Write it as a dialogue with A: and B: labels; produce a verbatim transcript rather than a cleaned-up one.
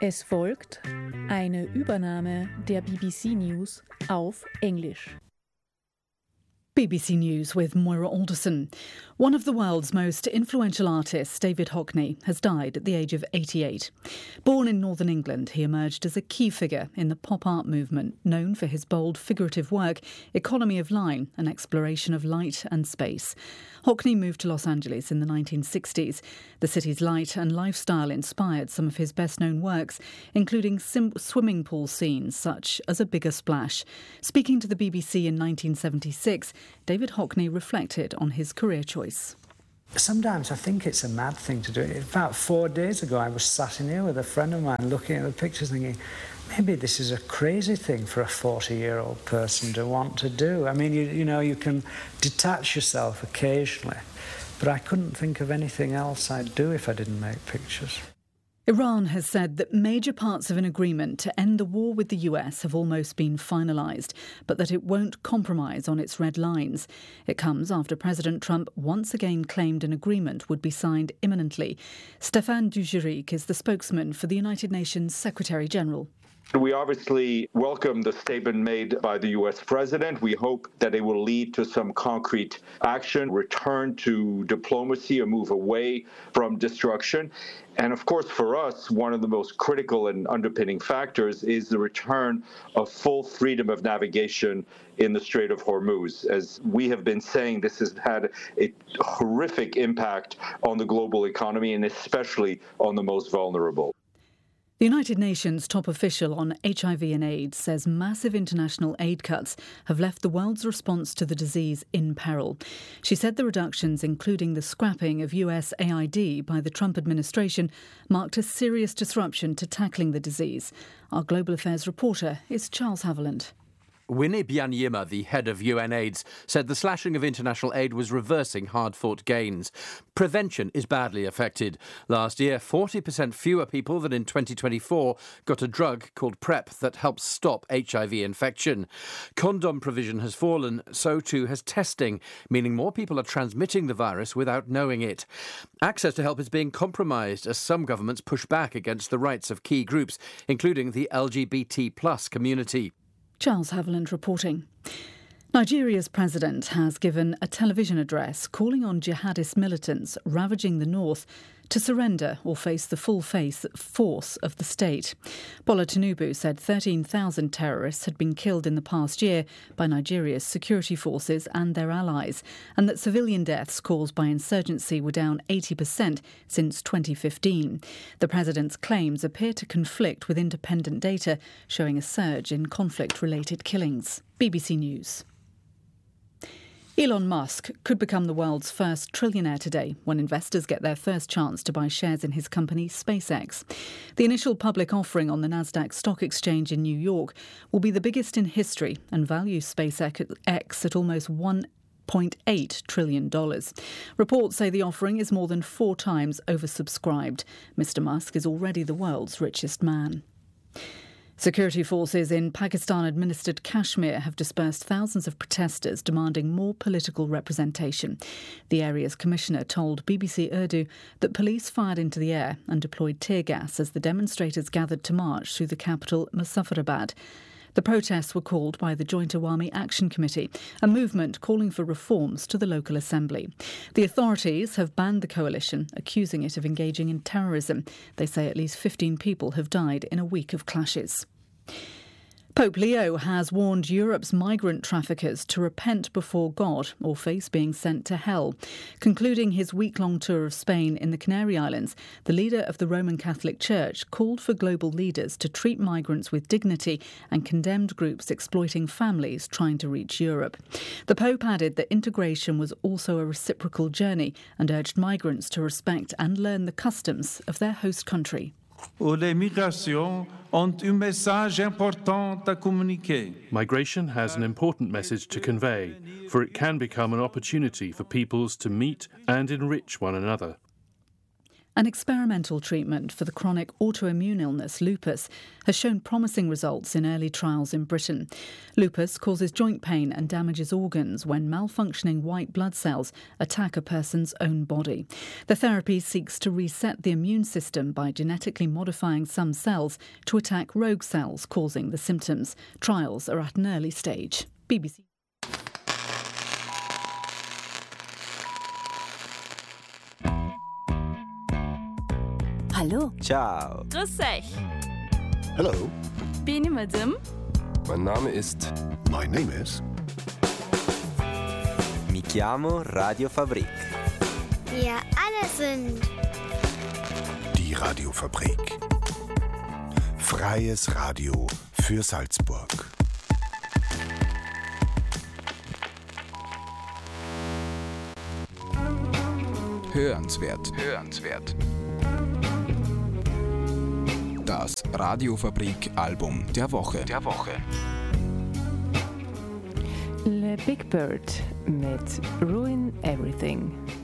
A: Es folgt eine Übernahme der B B C News auf Englisch.
B: B B C News with Moira Alderson. One of the world's most influential artists, David Hockney, has died at the age of eighty-eight. Born in northern England, he emerged as a key figure in the pop art movement, known for his bold figurative work, economy of line and exploration of light and space. Hockney moved to Los Angeles in the nineteen sixties. The city's light and lifestyle inspired some of his best-known works, including sim- swimming pool scenes such as A Bigger Splash. Speaking to the B B C in nineteen seventy-six, David Hockney reflected on his career choice.
C: Sometimes I think it's a mad thing to do. About four days ago, I was sat in here with a friend of mine looking at the pictures thinking, maybe this is a crazy thing for a forty-year-old person to want to do. I mean, you, you know, you can detach yourself occasionally, but I couldn't think of anything else I'd do if I didn't make pictures.
B: Iran has said that major parts of an agreement to end the war with the U S have almost been finalised, but that it won't compromise on its red lines. It comes after President Trump once again claimed an agreement would be signed imminently. Stéphane Dujarric is the spokesman for the United Nations Secretary-General.
D: We obviously welcome the statement made by the U S president. We hope that it will lead to some concrete action, return to diplomacy, a move away from destruction. And of course, for us, one of the most critical and underpinning factors is the return of full freedom of navigation in the Strait of Hormuz. As we have been saying, this has had a horrific impact on the global economy and especially on the most vulnerable.
B: The United Nations top official on H I V and AIDS says massive international aid cuts have left the world's response to the disease in peril. She said the reductions, including the scrapping of U S A I D by the Trump administration, marked a serious disruption to tackling the disease. Our Global Affairs reporter is Charles Haviland.
E: Winnie Byanyima, the head of U N AIDS, said the slashing of international aid was reversing hard-fought gains. Prevention is badly affected. Last year, forty percent fewer people than in twenty twenty-four got a drug called PrEP that helps stop H I V infection. Condom provision has fallen, so too has testing, meaning more people are transmitting the virus without knowing it. Access to help is being compromised as some governments push back against the rights of key groups, including the L G B T plus community.
B: Charles Haviland reporting. Nigeria's president has given a television address calling on jihadist militants ravaging the north to surrender or face the full face force of the state. Bola Tinubu said thirteen thousand terrorists had been killed in the past year by Nigeria's security forces and their allies, and that civilian deaths caused by insurgency were down eighty percent since twenty fifteen. The president's claims appear to conflict with independent data showing a surge in conflict-related killings. B B C News. Elon Musk could become the world's first trillionaire today when investors get their first chance to buy shares in his company SpaceX. The initial public offering on the Nasdaq Stock Exchange in New York will be the biggest in history and values SpaceX at almost one point eight trillion dollars. Reports say the offering is more than four times oversubscribed. Mister Musk is already the world's richest man. Security forces in Pakistan-administered Kashmir have dispersed thousands of protesters demanding more political representation. The area's commissioner told B B C Urdu that police fired into the air and deployed tear gas as the demonstrators gathered to march through the capital, Muzaffarabad. The protests were called by the Joint Awami Action Committee, a movement calling for reforms to the local assembly. The authorities have banned the coalition, accusing it of engaging in terrorism. They say at least fifteen people have died in a week of clashes. Pope Leo has warned Europe's migrant traffickers to repent before God or face being sent to hell. Concluding his week-long tour of Spain in the Canary Islands, the leader of the Roman Catholic Church called for global leaders to treat migrants with dignity and condemned groups exploiting families trying to reach Europe. The Pope added that integration was also a reciprocal journey and urged migrants to respect and learn the customs of their host country.
F: Migration has an important message to convey, for it can become an opportunity for peoples to meet and enrich one another.
B: An experimental treatment for the chronic autoimmune illness lupus has shown promising results in early trials in Britain. Lupus causes joint pain and damages organs when malfunctioning white blood cells attack a person's own body. The therapy seeks to reset the immune system by genetically modifying some cells to attack rogue cells causing the symptoms. Trials are at an early stage. B B C.
G: Hallo.
H: Ciao.
G: Grüß euch.
I: Hello.
G: Bin ich Madame?
I: Mein Name ist... My name is...
H: Mi chiamo Radio Fabrik.
J: Wir alle sind...
I: Die Radiofabrik. Freies Radio für Salzburg.
K: Hörenswert. Hörenswert. Das Radiofabrik-Album der Woche. Der Woche.
L: Le Big Bird mit Ruin Everything.